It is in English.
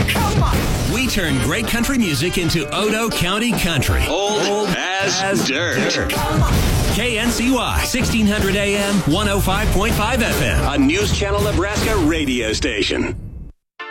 Come on. We turn great country music into Odo County country. Old as dirt. KNCY, 1600 AM, 105.5 FM. A News Channel Nebraska radio station.